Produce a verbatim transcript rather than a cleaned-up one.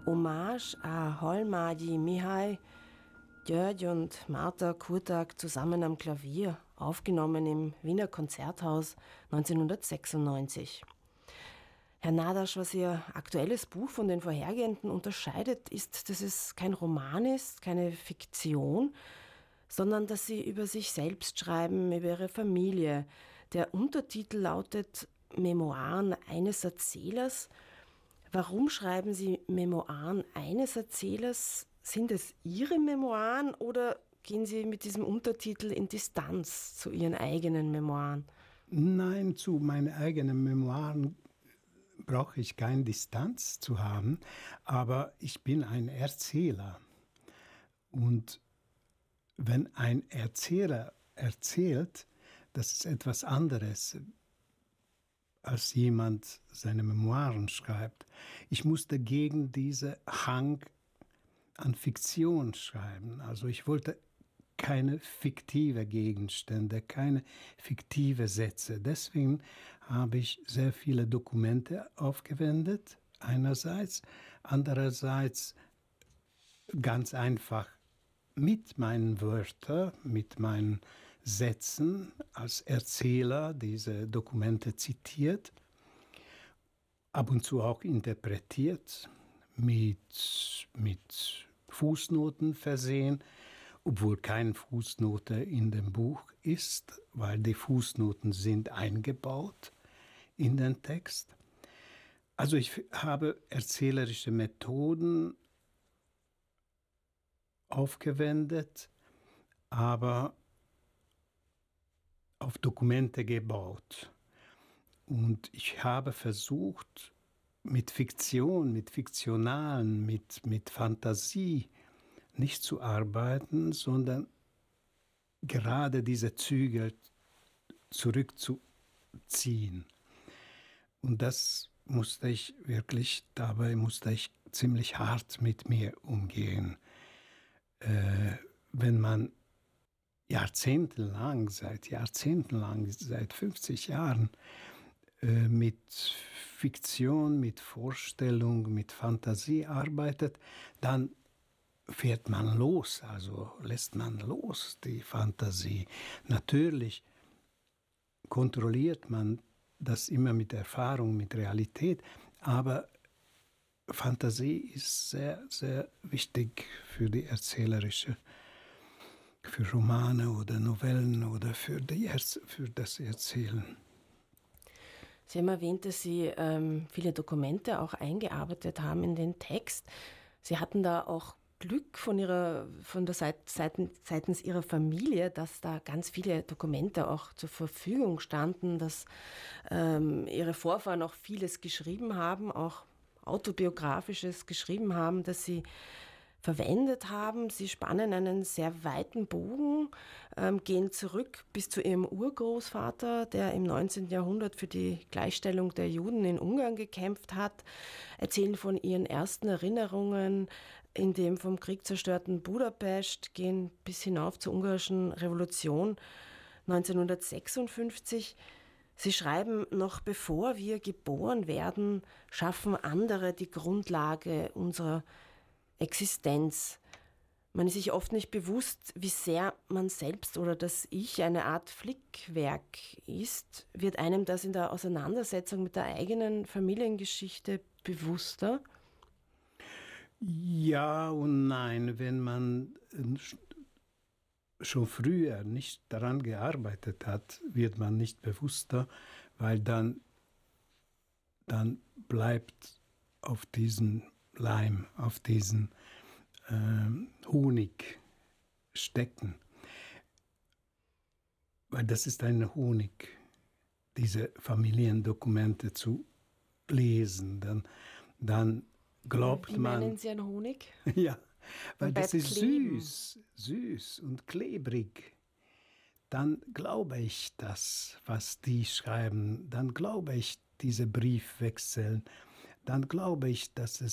Hommage an Holmadi Mihai, György und Martha Kurtag zusammen am Klavier, aufgenommen im Wiener Konzerthaus neunzehnhundertsechsundneunzig. Herr Nadasch, was Ihr aktuelles Buch von den vorhergehenden unterscheidet, ist, dass es kein Roman ist, keine Fiktion, sondern dass Sie über sich selbst schreiben, über Ihre Familie. Der Untertitel lautet Memoiren eines Erzählers. Warum schreiben Sie Memoiren eines Erzählers? Sind es Ihre Memoiren oder gehen Sie mit diesem Untertitel in Distanz zu Ihren eigenen Memoiren? Nein, zu meinen eigenen Memoiren brauche ich keine Distanz zu haben, aber ich bin ein Erzähler. Und wenn ein Erzähler erzählt, das ist etwas anderes, als jemand seine Memoiren schreibt. Ich musste gegen diesen Hang an Fiktion schreiben. Also ich wollte keine fiktive Gegenstände, keine fiktive Sätze. Deswegen habe ich sehr viele Dokumente aufgewendet, einerseits. Andererseits ganz einfach mit meinen Wörtern, mit meinen Sätzen als Erzähler diese Dokumente zitiert, ab und zu auch interpretiert, mit, mit Fußnoten versehen, obwohl keine Fußnote in dem Buch ist, weil die Fußnoten sind eingebaut in den Text. Also ich habe erzählerische Methoden aufgewendet, aber auf Dokumente gebaut. Und ich habe versucht, mit Fiktion, mit Fiktionalen, mit, mit Fantasie nicht zu arbeiten, sondern gerade diese Zügel zurückzuziehen. Und das musste ich wirklich, dabei musste ich ziemlich hart mit mir umgehen. Äh, wenn man jahrzehntelang, seit jahrzehntelang, seit fünfzig Jahren äh, mit Fiktion, mit Vorstellung, mit Fantasie arbeitet, dann fährt man los, also lässt man los die Fantasie. Natürlich kontrolliert man das immer mit Erfahrung, mit Realität, aber Fantasie ist sehr, sehr wichtig für die erzählerische, für Romane oder Novellen oder für, die, für das Erzählen. Sie haben erwähnt, dass Sie ähm, viele Dokumente auch eingearbeitet haben in den Text. Sie hatten da auch Glück von ihrer, von der Seite, Seiten, seitens Ihrer Familie, dass da ganz viele Dokumente auch zur Verfügung standen, dass ähm, Ihre Vorfahren auch vieles geschrieben haben, auch Autobiografisches geschrieben haben, das Sie verwendet haben. Sie spannen einen sehr weiten Bogen, ähm, gehen zurück bis zu Ihrem Urgroßvater, der im neunzehnten Jahrhundert für die Gleichstellung der Juden in Ungarn gekämpft hat, erzählen von Ihren ersten Erinnerungen in dem vom Krieg zerstörten Budapest, gehen bis hinauf zur ungarischen Revolution neunzehnhundertsechsundfünfzig. Sie schreiben, noch bevor wir geboren werden, schaffen andere die Grundlage unserer Existenz. Man ist sich oft nicht bewusst, wie sehr man selbst oder das Ich eine Art Flickwerk ist. Wird einem das in der Auseinandersetzung mit der eigenen Familiengeschichte bewusster? Ja und nein, wenn man schon früher nicht daran gearbeitet hat, wird man nicht bewusster, weil dann, dann bleibt auf diesen Leim, auf diesen äh, Honig stecken. Weil das ist ein Honig, diese Familiendokumente zu lesen. Dann, dann glaubt Wie man... meinen Sie an Honig? Ja, weil das ist kleben. süß, süß und klebrig. Dann glaube ich das, was die schreiben. Dann glaube ich diese Briefwechsel. Dann glaube ich, dass es